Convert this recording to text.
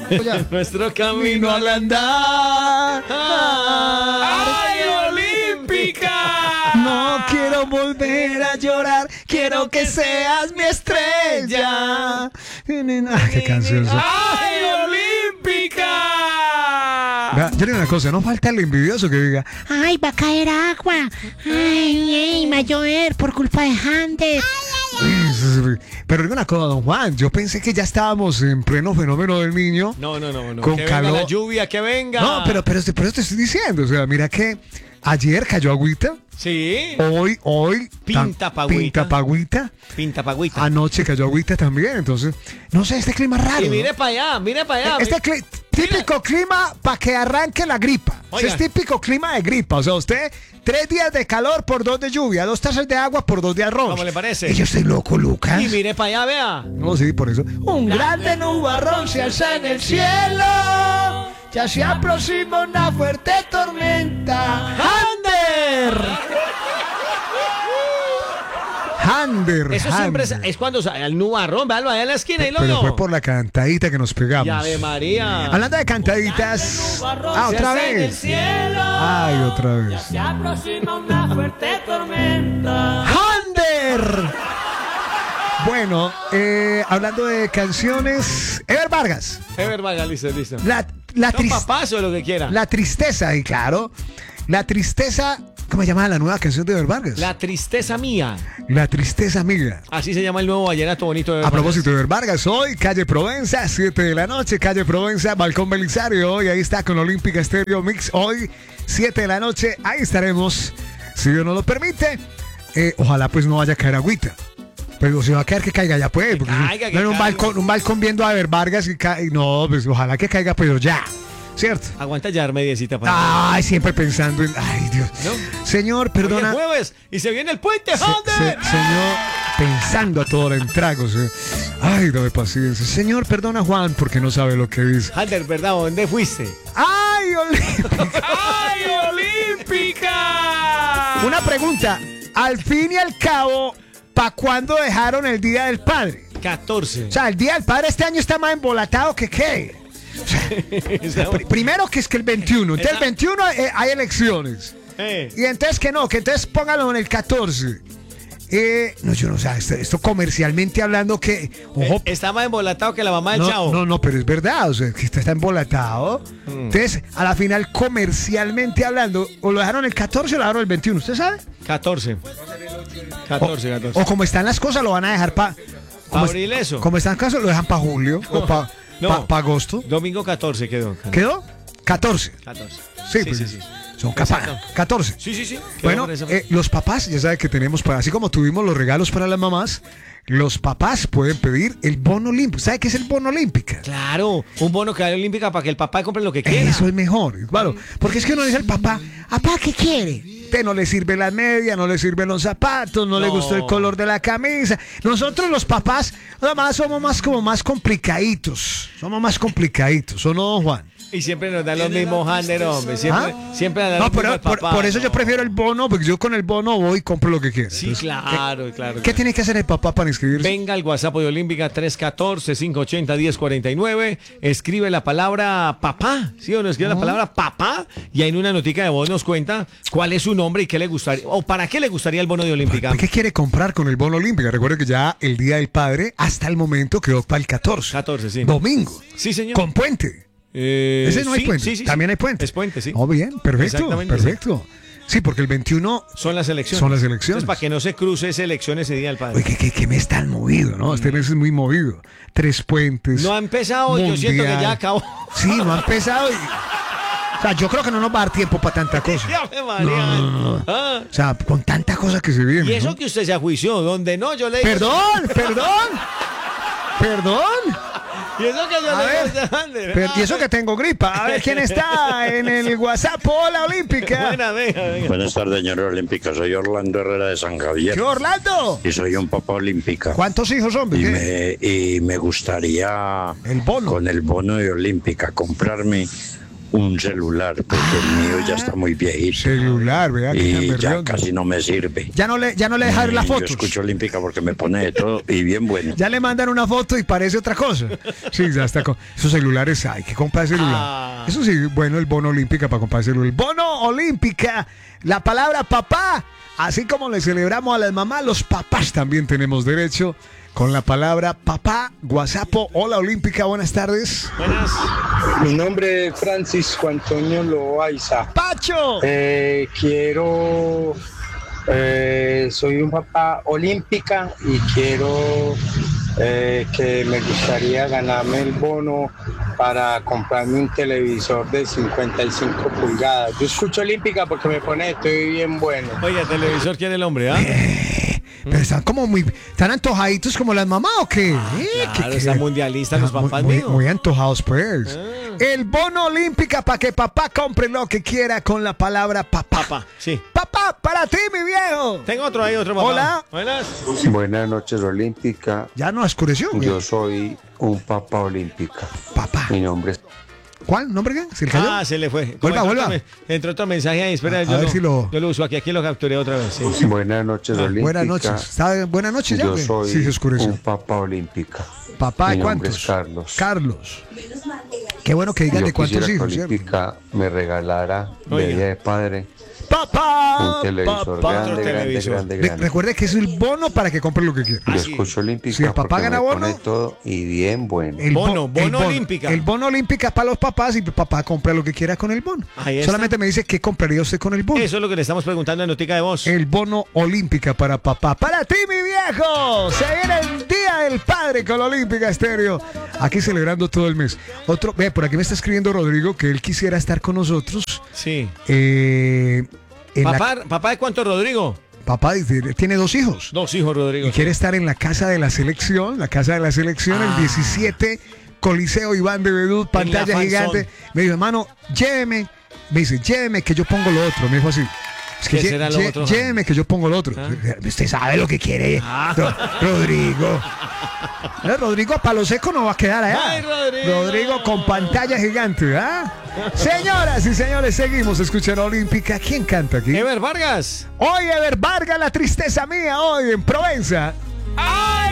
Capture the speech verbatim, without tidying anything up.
Nuestro camino al andar. ¡Ay, Olímpica! No quiero volver a llorar, quiero que seas mi estrella. Ah, qué canción. ¡Ay, Olímpica! Vea, yo le digo una cosa, no falta el envidioso que diga, Ay, va a caer agua. Ay, ay, va a llover por culpa de Hunter. pero digo una cosa, don Juan, yo pensé que ya estábamos en pleno fenómeno del niño. No, no, no, no. Con que calor. venga la lluvia, que venga. No, pero, pero, pero eso te estoy diciendo, o sea, mira que ayer cayó agüita. Sí. Hoy, hoy. Pinta pa' agüita. Pinta pa' agüita. Pinta pa' agüita. Anoche cayó agüita también, entonces, no sé, este clima raro. Y mire ¿no? para allá, mire para allá. Este cli- típico clima para que arranque la gripa. O sea, Oiga. es típico clima de gripa. O sea, usted, tres días de calor por dos de lluvia, dos tazas de agua por dos de arroz. ¿Cómo le parece? Y yo estoy loco, Lucas. Y mire para allá, vea. No, sí, por eso. Un grande nubarrón se alza en el cielo. Ya se aproxima una fuerte tormenta. ¡Hander! Hander, Eso siempre es, Hander. es cuando sale el nubarrón, véalo allá en la esquina y lo Pero vio. fue por la cantadita que nos pegamos. Y Ave María. Hablando de cantaditas. Ah, otra vez. Ay, otra vez. Se aproxima una fuerte tormenta. ¡Hander! Bueno, eh, hablando de canciones, Ever Vargas. Ever Vargas, listo, listo. La, la, No, tris- papazo, lo que quiera. la tristeza, y claro, la tristeza, ¿cómo se llama la nueva canción de Ever Vargas? La tristeza mía. La tristeza amiga. Así se llama el nuevo vallenato bonito de Ever A Vargas. propósito de Ever Vargas, hoy, calle Provenza, siete de la noche, calle Provenza, Balcón Belisario, hoy ahí está con Olímpica Stereo Mix, hoy, siete de la noche, ahí estaremos, si Dios nos lo permite, eh, ojalá pues no vaya a caer agüita. Pero si va a caer, que caiga ya, pues. Porque caiga, no que en un caiga. balcón, un balcón viendo a Ever Vargas y ca- y no, pues ojalá que caiga, pero ya. ¿Cierto? Aguanta ya mediecita para. Ay, siempre pensando en. Ay, Dios. ¿No? Señor, Hoy perdona. es jueves y se viene el puente, Se- Hunter. se- señor, pensando a toda hora en tragos. eh. Ay, dame paciencia. Señor, perdona, Juan, porque no sabe lo que dice. Hunter, ¿verdad? ¿Dónde fuiste? ¡Ay, Olímpica! ¡Ay, Olímpica! Una pregunta. Al fin y al cabo, ¿para cuándo dejaron el Día del Padre? catorce. O sea, el Día del Padre este año está más embolatado que qué. O sea, pr- primero que es que el veintiuno. Entonces el veintiuno eh, hay elecciones. Eh, Y entonces que no, que entonces pónganlo en el catorce. Eh, no, yo no sé, esto, esto comercialmente hablando que... Ojo, eh, está más embolatado que la mamá del no, chavo. no, no, pero es verdad, o sea, que esto está embolatado. Entonces, a la final, comercialmente hablando, o lo dejaron el catorce o lo dejaron el veintiuno, ¿usted sabe? catorce. catorce, catorce. O como están las cosas, lo van a dejar para... Abril eso. Como están las cosas, lo dejan para julio o para No. agosto. Domingo catorce quedó. ¿Quedó? catorce. catorce. Sí, Sí, pues, sí, sí. son capaz. Exacto. catorce. Sí, sí, sí. Quedó Bueno, por eso. eh, los papás, ya saben que tenemos, para, así como tuvimos los regalos para las mamás, los papás pueden pedir el bono olímpico. ¿Sabe qué es el bono olímpica? Claro, un bono que da olímpica para que el papá compre lo que quiera. Eso es mejor, claro. Porque es que uno dice al papá, ¿papá qué quiere? Te no le sirve la media, no le sirven los zapatos, no, le No. gustó el color de la camisa. Nosotros los papás, además somos más como más complicaditos. Somos más complicaditos, ¿o no, don Juan? Y siempre nos dan los mismos Hunter, hombre. Siempre, ¿Ah? siempre nos dan No, los pero mismos por, papá, por eso ¿no? yo prefiero el bono, porque yo con el bono voy y compro lo que quiero. Sí, Entonces, claro, ¿qué, claro. ¿Qué claro. tiene que hacer el papá para inscribirse? Venga al WhatsApp de Olímpica tres uno cuatro, cinco ocho cero, uno cero cuatro nueve. Escribe la palabra papá. ¿Sí o no? Escribe la palabra papá. Y ahí en una notica de voz nos cuenta cuál es su nombre y qué le gustaría. O para qué le gustaría el bono de Olímpica. ¿Qué quiere comprar con el bono olímpico? Recuerde que ya el Día del Padre, hasta el momento, quedó para el catorce. catorce, sí. Domingo. Sí, señor. Con puente. Eh, Ese no hay sí, puente. sí, sí, También sí. hay puente. Es puente, sí. Oh, bien, perfecto. Exactamente, Perfecto. Sí. porque el veintiuno Son las elecciones. Son las elecciones. Entonces, para que no se cruce esa elección ese día del padre. Oye, que, que, que me están movido, ¿no? Este mes es muy movido. Tres puentes. No ha empezado, yo siento que mundial. ya acabó. Sí, no ha empezado. Y... O sea, yo creo que no nos va a dar tiempo para tanta cosa. Ave María. No, no, no, no. Ah. O sea, con tanta cosa que se viene. Y eso ¿no? que usted se ajuició, donde no, yo le digo. Perdón, perdón. Perdón. Y eso que yo A le ver, digo. Ander. Pero- y eso que tengo gripa. A ver quién está en el WhatsApp. Hola, Olímpica. Buena, venga, venga. Buenas tardes, señor Olímpica. Soy Orlando Herrera de San Javier ¿Qué, Orlando? y soy un papá olímpica. ¿Cuántos hijos son? Y ¿Qué? me, y me gustaría, El bono. con el bono de Olímpica, comprarme un celular, porque el mío ya está muy viejito. Celular, vea que tan Y ya berriondo. casi no me sirve. Ya no le, ya no le deja ver las Y Yo fotos. escucho Olímpica porque me pone de todo y bien bueno. Ya le mandan una foto y parece otra cosa. Sí, ya está con esos celulares, hay que comprar celular. Ah. Eso sí, bueno, el bono olímpica para comprar celular. El bono olímpica, la palabra papá, así como le celebramos a las mamás, los papás también tenemos derecho con la palabra papá. Guasapo, hola olímpica, buenas tardes. Buenas. Mi nombre es Francisco Antonio Loaiza. Pacho. Eh, quiero, eh, soy un papá olímpica y quiero eh, que me gustaría ganarme el bono para comprarme un televisor de cincuenta y cinco pulgadas. Yo escucho olímpica porque me pone, estoy bien bueno. Oye, televisor, ¿quién es el hombre, ah? Pero están como muy, tan antojaditos como las mamás o qué. Eh, Claro, ¿qué- está qué? mundialista los Ah, muy- papás muy, míos. muy antojados, pues. Ah. El bono olímpica para que papá compre lo que quiera con la palabra papá. Papá, sí. Papá, para ti, mi viejo. Tengo otro ahí, otro papá. Hola. Buenas. Buenas noches, Olímpica. Ya no oscureció. güey. Yo soy un papá olímpica. Papá. Mi nombre es... ¿Cuál? ¿Nombre qué? ¿Se le cayó? Ah, se le fue. Vuelva, Entró vuelva. otro me- Entró otro mensaje ahí, espera, A- a yo, ver lo, si lo- yo lo uso aquí, aquí lo capturé otra vez. Sí. Buenas noches, Olímpica. Buenas noches. ¿Está bien? Buenas noches ya. Yo güey? soy Sí, se oscureció. un papá olímpica. Papá, Mi ¿de nombre cuántos? es Carlos. Carlos. Qué bueno que digan Yo de cuántos quisiera hijos, que ¿cierto? Olímpica me regalara de Oiga. Día de Padre Papá. un televisor papá. grande, Otro grande, televisor. grande, Re- grande. recuerde que es el bono para que compre lo que quiera. Yo Ah, sí. escucho Olímpica Si el papá porque gana me bono, pone todo y bien bueno. El Bono, bo- el bono olímpica. El bono olímpica es para los papás y papá compra lo que quiera con el bono. Ahí está. Solamente me dice qué compraría usted con el bono. Eso es lo que le estamos preguntando en Notica de Voz. El bono olímpica para papá. Para ti, mi viejo. Se viene el Día del Padre con la Olímpica Estéreo. Aquí celebrando todo el mes. Otro, ve, por aquí me está escribiendo Rodrigo que él quisiera estar con nosotros. Sí. Eh, en la- Papá, ¿Papá de cuánto, Rodrigo? papá dice, tiene dos hijos. Dos hijos, Rodrigo. Y quiere estar en la casa de la selección, la casa de la selección, Ah. el diecisiete, Coliseo Iván de Bedú, pantalla Fanzón. gigante. Me dijo, hermano, lléveme. Me dice, lléveme que yo pongo lo otro. Me dijo así. Es que ¿Qué lle- será lo lle- otro? lléveme que yo pongo lo otro. Ah. Usted sabe lo que quiere, Ah. Ro- Rodrigo. No, Rodrigo a palo seco no va a quedar allá. Ay, Rodrigo. Rodrigo con pantalla gigante, ¿ah? Señoras y señores, seguimos escuchando Olímpica. ¿Quién canta aquí? Ever Vargas. Hoy Ever Vargas, la tristeza mía, hoy en Provenza.